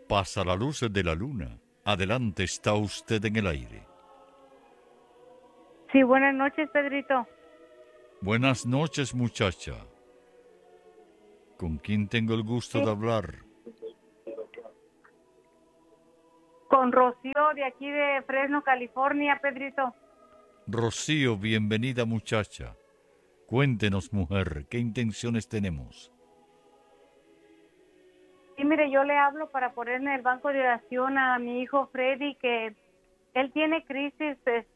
Pasa la luz de la luna. Adelante, está usted en el aire. Sí, buenas noches, Pedrito. Buenas noches, muchacha. ¿Con quién tengo el gusto Sí, de hablar? con Rocío de aquí de Fresno, California, Pedrito. Rocío, bienvenida, muchacha. Cuéntenos, mujer, ¿qué intenciones tenemos? Sí, mire, yo le hablo para poner en el banco de oración a mi hijo Freddy, que él tiene crisis,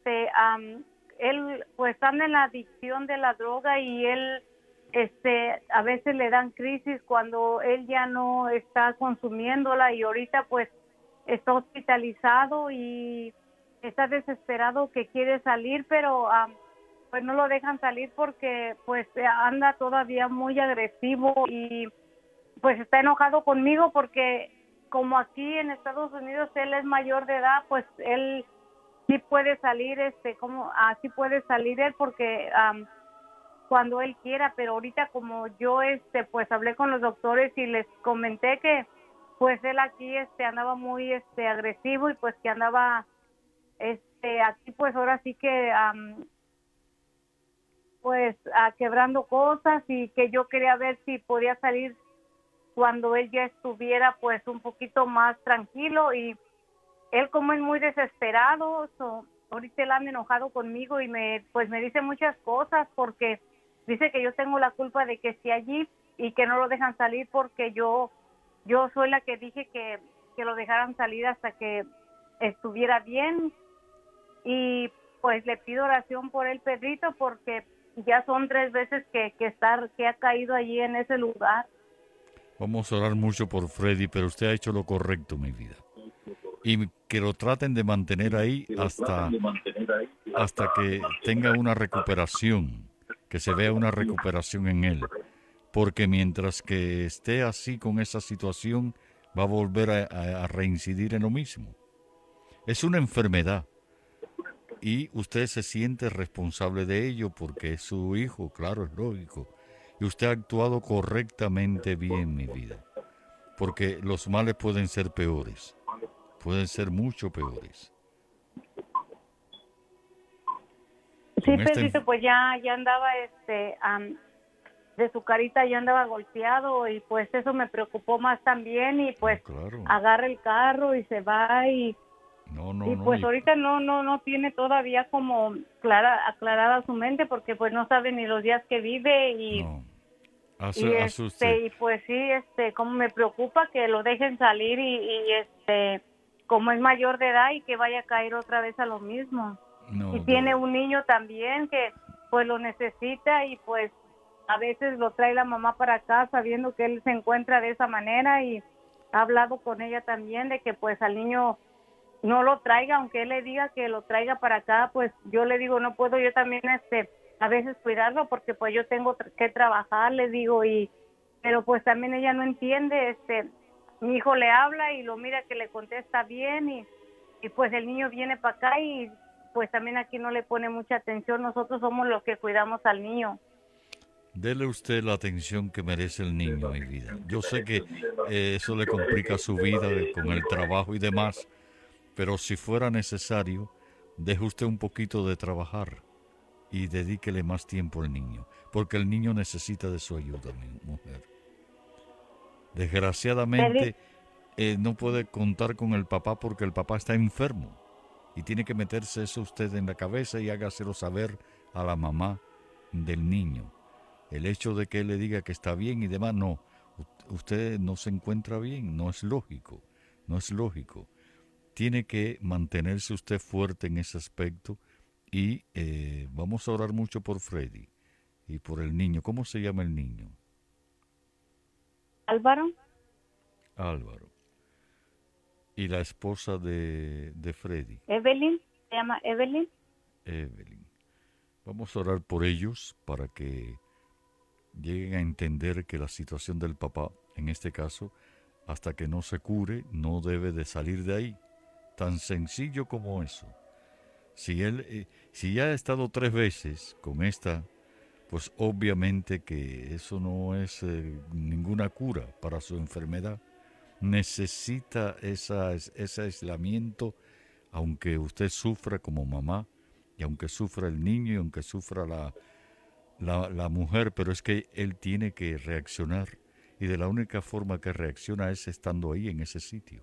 él pues anda en la adicción de la droga y él, a veces le dan crisis cuando él ya no está consumiéndola y ahorita pues está hospitalizado y está desesperado que quiere salir, pero pues no lo dejan salir porque pues anda todavía muy agresivo y pues está enojado conmigo porque como aquí en Estados Unidos él es mayor de edad, pues él sí puede salir, como así puede salir él porque cuando él quiera, pero ahorita como yo, pues hablé con los doctores y les comenté que pues él aquí, andaba muy, agresivo y pues que andaba, aquí pues ahora sí que, pues quebrando cosas y que yo quería ver si podía salir cuando él ya estuviera pues un poquito más tranquilo y él como es muy desesperado, ahorita él anda enojado conmigo y pues me dice muchas cosas porque dice que yo tengo la culpa de que esté allí y que no lo dejan salir porque yo soy la que dije que lo dejaran salir hasta que estuviera bien y pues le pido oración por el Pedrito porque ya son 3 veces que ha caído allí en ese lugar. Vamos a orar mucho por Freddy, pero usted ha hecho lo correcto, mi vida. Y que lo traten de mantener ahí hasta que tenga una recuperación, que se vea una recuperación en él. Porque mientras que esté así con esa situación, va a volver a reincidir en lo mismo. Es una enfermedad y usted se siente responsable de ello porque es su hijo, claro, es lógico. Y usted ha actuado correctamente bien, mi vida. Porque los males pueden ser peores, pueden ser mucho peores. Sí, Con esta... Pedrito, pues ya andaba, de su carita ya andaba golpeado y pues eso me preocupó más también y No, pues claro. agarra el carro y se va No, no, y no. pues ahorita no tiene todavía como aclarada su mente porque pues no sabe ni los días que vive No. Hace usted. y pues sí, como me preocupa que lo dejen salir como es mayor de edad y que vaya a caer otra vez a lo mismo. Y No, tiene de... un niño también que pues lo necesita y pues a veces lo trae la mamá para acá sabiendo que él se encuentra de esa manera y ha hablado con ella también de que pues al niño no lo traiga, aunque él le diga que lo traiga para acá, pues yo le digo, no puedo yo también a veces cuidarlo porque pues yo tengo que trabajar, le digo, pero pues también ella no entiende, mi hijo le habla y lo mira que le contesta bien y pues el niño viene para acá y pues también aquí no le pone mucha atención, nosotros somos los que cuidamos al niño. Dele usted la atención que merece el niño, mi vida. Yo sé que eso le complica su vida con el trabajo y demás, pero si fuera necesario, deje usted un poquito de trabajar y dedíquele más tiempo al niño, porque el niño necesita de su ayuda, mi mujer. Desgraciadamente, no puede contar con el papá porque el papá está enfermo y tiene que meterse eso usted en la cabeza y hágaselo saber a la mamá del niño. El hecho de que él le diga que está bien y demás, no. Usted no se encuentra bien, no es lógico, no es lógico. Tiene que mantenerse usted fuerte en ese aspecto y vamos a orar mucho por Freddy y por el niño. ¿Cómo se llama el niño? Álvaro, Álvaro. Y la esposa de Freddy, Evelyn, se llama Evelyn. Evelyn. Vamos a orar por ellos para que lleguen a entender que la situación del papá, en este caso, hasta que no se cure, no debe de salir de ahí. Tan sencillo como eso. Si ya ha estado 3 veces con esta, pues obviamente que eso no es ninguna cura para su enfermedad. necesita ese aislamiento, aunque usted sufra como mamá, y aunque sufra el niño, y aunque sufra la mujer, pero es que él tiene que reaccionar, y de la única forma que reacciona es estando ahí en ese sitio.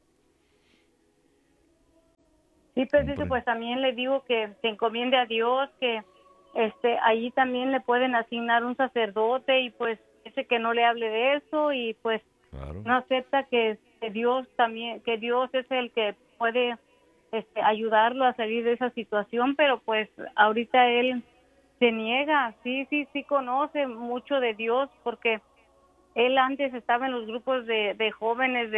Sí, pero pues también le digo que se encomiende a Dios, que allí también le pueden asignar un sacerdote y pues dice que no le hable de eso y pues Claro. no acepta que Dios también, que Dios es el que puede ayudarlo a salir de esa situación, pero pues ahorita él se niega. Sí conoce mucho de Dios porque él antes estaba en los grupos de jóvenes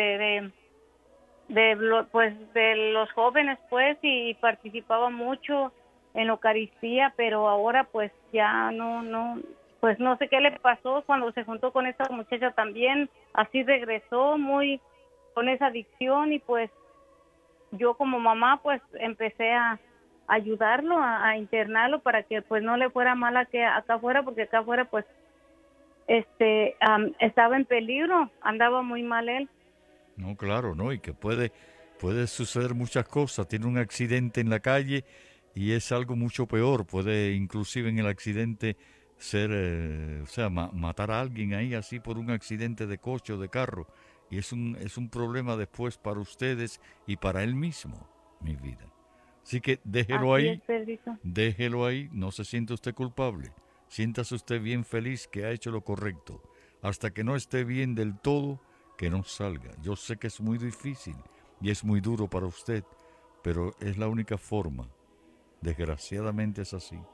pues de los jóvenes pues y participaba mucho en la Eucaristía, pero ahora pues ya no, pues no sé qué le pasó cuando se juntó con esta muchacha también, así regresó muy con esa adicción y pues yo como mamá pues empecé a ayudarlo, a internarlo para que pues no le fuera mal acá afuera, porque acá afuera pues estaba en peligro, andaba muy mal él. No, claro, ¿no? Y que puede suceder muchas cosas. Tiene un accidente en la calle y es algo mucho peor. Puede inclusive en el accidente ser, o sea, matar a alguien ahí así por un accidente de coche o de carro. Y es un problema después para ustedes y para él mismo, mi vida. Así que Así es, Pedrito. déjelo ahí, no se siente usted culpable. Siéntase usted bien feliz que ha hecho lo correcto. Hasta que no esté bien del todo, que no salga. Yo sé que es muy difícil y es muy duro para usted, pero es la única forma. Desgraciadamente es así.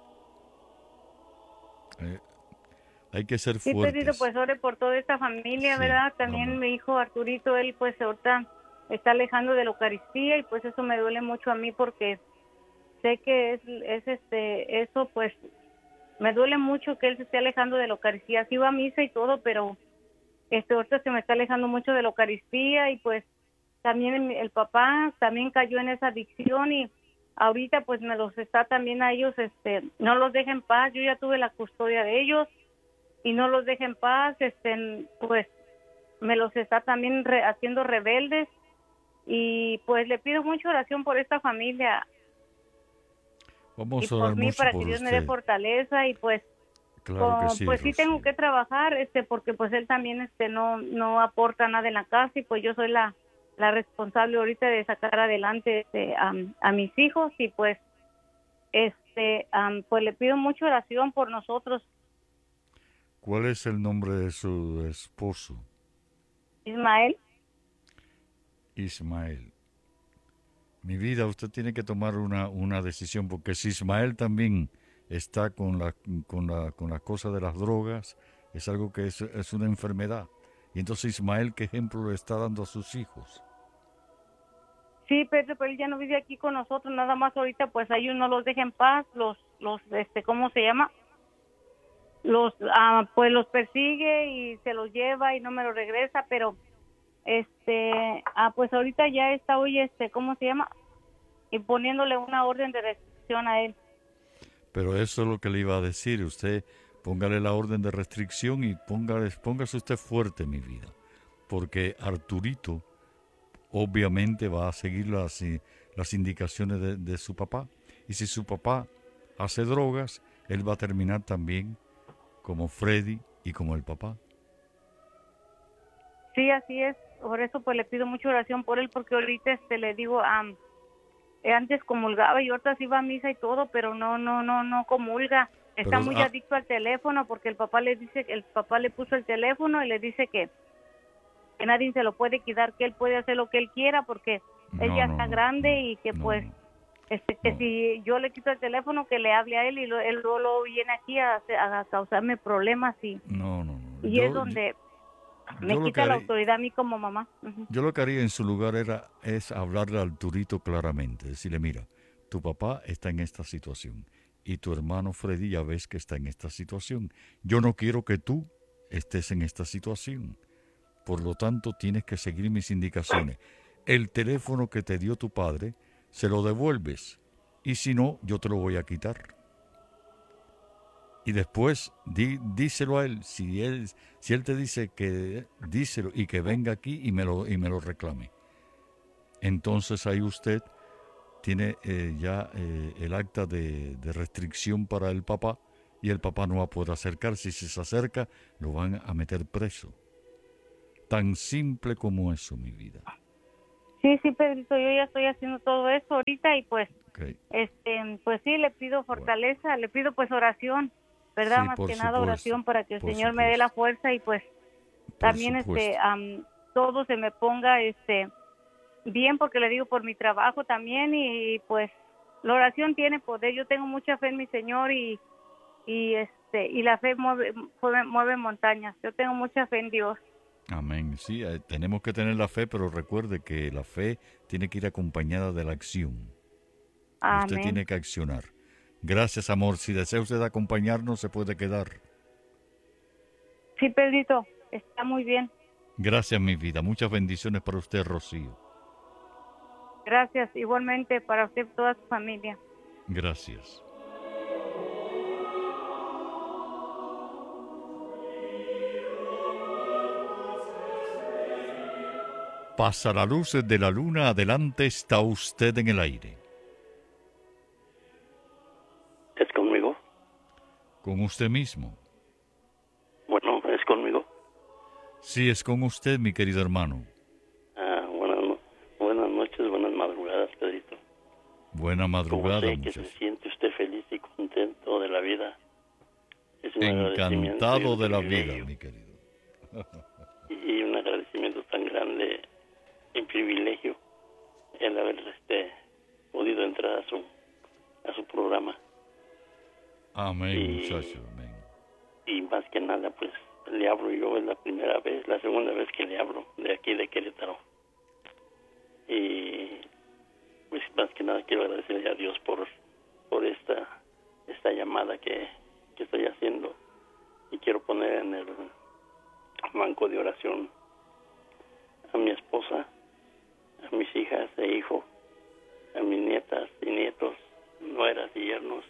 Eh, hay que ser Sí, Pedrito, fuertes. pues ore por toda esta familia, Sí, ¿verdad? También vamos. mi hijo Arturito, él pues ahorita está alejando de la Eucaristía y pues eso me duele mucho a mí porque sé que eso pues me duele mucho que él se esté alejando de la Eucaristía. Sí va a misa y todo, pero ahorita se me está alejando mucho de la Eucaristía y pues también el papá también cayó en esa adicción y ahorita pues me los está también a ellos, no los deja en paz. Yo ya tuve la custodia de ellos y no los deja en paz, pues me los está también haciendo rebeldes y pues le pido mucha oración por esta familia y Vamos a orar por mí mucho para que por Dios me dé usted. fortaleza y pues Claro que sí, pues sí tengo Rocío. que trabajar porque pues él también no aporta nada en la casa y pues yo soy la responsable ahorita de sacar adelante a mis hijos y pues pues le pido mucha oración por nosotros. ¿Cuál es el nombre de su esposo? Ismael. Ismael. Mi vida, usted tiene que tomar una decisión, porque si Ismael también está con la cosa de las drogas, es algo que es una enfermedad. Y entonces Ismael, ¿qué ejemplo le está dando a sus hijos? Sí, pero él ya no vive aquí con nosotros, nada más ahorita pues a ellos no los deja en paz, ¿cómo se llama? Pues los persigue y se los lleva y no me los regresa, pero pues ahorita ya está hoy, ¿cómo se llama? Y poniéndole una orden de restricción a él. Pero eso es lo que le iba a decir. Usted póngale la orden de restricción y póngase usted fuerte, mi vida. Porque Arturito obviamente va a seguir las indicaciones de su papá. Y si su papá hace drogas, él va a terminar también como Freddy y como el papá. Sí, así es. Por eso pues le pido mucha oración por él, porque ahorita le digo, antes comulgaba y ahorita sí va a misa y todo, pero no comulga. Está Pero muy adicto al teléfono porque el papá le puso el teléfono y le dice que nadie se lo puede quitar, que él puede hacer lo que él quiera porque él no, ya no, está no, grande no, y que no, pues no, que no, si yo le quito el teléfono que le hable a él y él luego viene aquí a causarme problemas no, no, no. y es donde me Yo lo que quita la haré, autoridad a mí como mamá. Ujú. yo lo que haría en su lugar es hablarle al Arturito claramente, decirle, mira, tu papá está en esta situación y tu hermano Freddy ya ves que está en esta situación. Yo no quiero que tú estés en esta situación. Por lo tanto, tienes que seguir mis indicaciones. El teléfono que te dio tu padre, se lo devuelves. Y si no, yo te lo voy a quitar. Y después díselo a él. Si él te dice que díselo y que venga aquí y me lo reclame. Entonces ahí usted tiene ya el acta de restricción para el papá y el papá no va a poder acercarse. Si se acerca, lo van a meter preso. Tan simple como eso, mi vida. Sí, sí, Pedrito, yo ya estoy haciendo todo eso ahorita y pues, Okay. pues sí, le pido fortaleza, le pido pues oración, ¿verdad? Sí, Más por que nada supuesto, oración para que el por Señor me dé la supuesto, fuerza y pues por también supuesto. todo se me ponga bien, porque le digo por mi trabajo también y pues la oración tiene poder. Yo tengo mucha fe en mi Señor y la fe mueve montañas. Yo tengo mucha fe en Dios. Amén. Sí, tenemos que tener la fe, pero recuerde que la fe tiene que ir acompañada de la acción. Usted Amén. tiene que accionar. Gracias, amor. Si desea usted acompañarnos, se puede quedar. Sí, Pedrito, está muy bien. Gracias, mi vida. Muchas bendiciones para usted, Rocío. Gracias, igualmente para usted y toda su familia. Gracias. Pasa la luz de la luna, adelante está usted en el aire. ¿Es conmigo? Con usted mismo. Bueno, ¿es conmigo? Sí, es con usted, mi querido hermano. Buenas noches, buenas madrugadas, Pedrito. Buena Como madrugada, sé que se muchacho. siente usted feliz y contento de la vida, es un agradecimiento y Encantado un de la vida, privilegio. mi querido. Y un agradecimiento tan grande y privilegio el haber podido entrar a su programa. Amén, muchacho, amén. Y más que nada, pues, le hablo yo, es la segunda vez que le hablo de aquí de Querétaro. Y pues más que nada quiero agradecerle a Dios por esta llamada que estoy haciendo, y quiero poner en el banco de oración a mi esposa, a mis hijas e hijos, a mis nietas y nietos, nueras y yernos,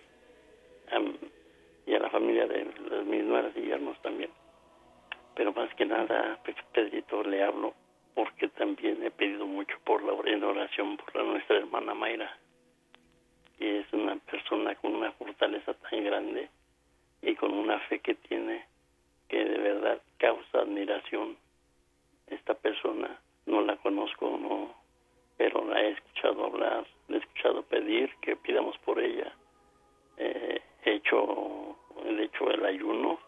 y a la familia de mis nueras y yernos también. Pero más que nada, Pedrito, le hablo porque también he pedido mucho en oración por nuestra hermana Mayra, que es una persona con una fortaleza tan grande y con una fe que tiene que de verdad causa admiración. Esta persona no la conozco, no, pero la he escuchado hablar, le he escuchado pedir que pidamos por ella. He hecho el ayuno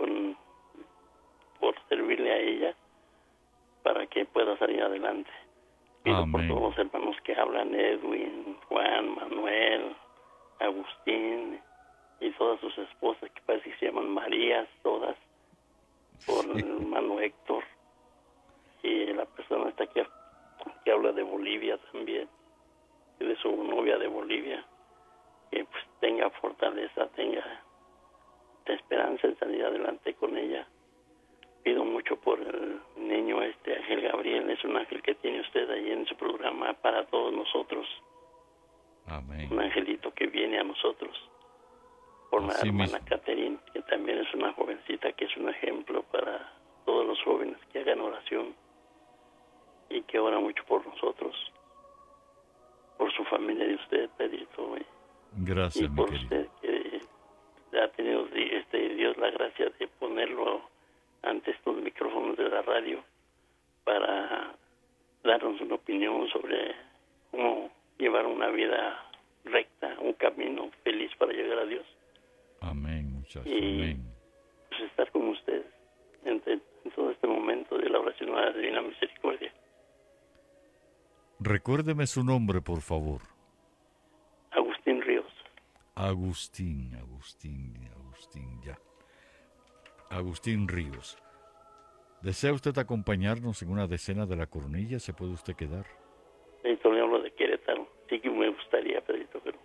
por servirle a ella para que pueda salir adelante. Pido por Amén. todos los hermanos que hablan, Edwin, Juan, Manuel, Agustín y todas sus esposas, que parece que se llaman Marías, todas, por Sí. el hermano Héctor, y la persona esta que habla de Bolivia también, y de su novia de Bolivia, que pues tenga fortaleza, tenga esperanza en salir adelante con ella. Pido mucho por el niño Ángel Gabriel, es un ángel que tiene usted ahí en su programa para todos nosotros. Amén. Un angelito que viene a nosotros. Por la Así hermana mismo. Catherine, que también es una jovencita que es un ejemplo para todos los jóvenes que hagan oración y que ora mucho por nosotros, por su familia de usted, Pedrito, y Gracias, mi por querido. usted, que ha tenido Dios la gracia de ponerlo ante estos micrófonos de la radio para darnos una opinión sobre cómo llevar una vida recta, un camino feliz para llegar a Dios. Amén, muchacho. Y Amén. pues estar con usted en todo este momento de la oración a la Divina Misericordia. Recuérdeme su nombre, por favor. Agustín Ríos. Agustín, ya. Agustín Ríos. ¿Desea usted acompañarnos en una decena de la coronilla? ¿Se puede usted quedar? Pedrito, le hablo de Querétaro. Sí que me gustaría, Pedrito, pero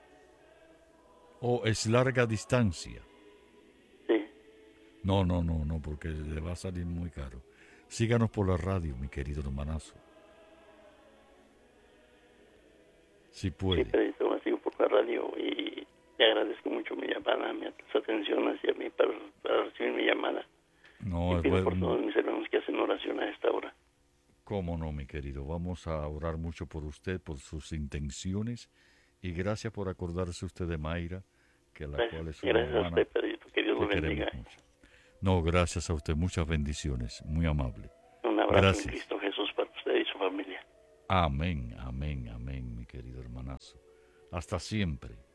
¿O es larga distancia? sí. No, porque le va a salir muy caro. Síganos por la radio, mi querido hermanazo. Si Sí, puede. Pedrito, me sigo por la radio y Le agradezco mucho mi llamada, su atención hacia mí para recibir mi llamada. No, Y es pido por bueno. todos mis hermanos que hacen oración a esta hora. Cómo no, mi querido. Vamos a orar mucho por usted, por sus intenciones. Y gracias por acordarse usted de Mayra, que la cual es una Gracias a hermana usted, Pedrito. Que Dios lo que bendiga. queremos mucho. No, gracias a usted. Muchas bendiciones. Muy amable. Un abrazo Gracias. en Cristo Jesús para usted y su familia. Amén, amén, amén, mi querido hermanazo. Hasta siempre.